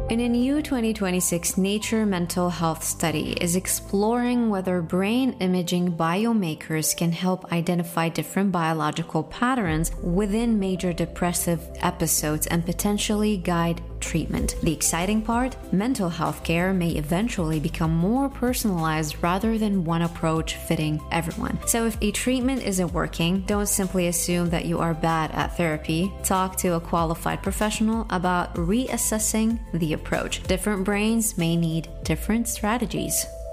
In a new 2026 Nature Mental Health study is exploring whether brain imaging biomarkers can help identify different biological patterns within major depressive episodes and potentially guide treatment. The exciting part? Mental health care may eventually become more personalized rather than one approach fitting everyone. So if a treatment isn't working, don't simply assume that you are bad at therapy. Talk to a qualified professional about reassessing the approach. Different brains may need different strategies.